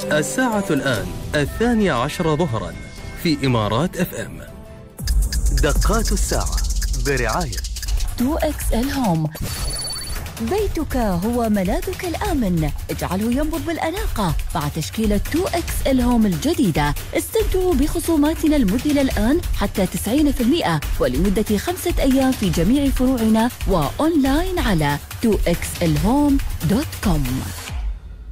الساعة الآن 12 ظهرا في إمارات FM. دقات الساعة برعاية 2XL هوم. بيتك هو ملاذك الآمن، اجعله ينبض بالأناقة مع تشكيلة 2XL هوم الجديدة. استمتعوا بخصوماتنا المذهلة الآن حتى 90% ولمدة 5 أيام في جميع فروعنا وأونلاين على 2xlhome.com.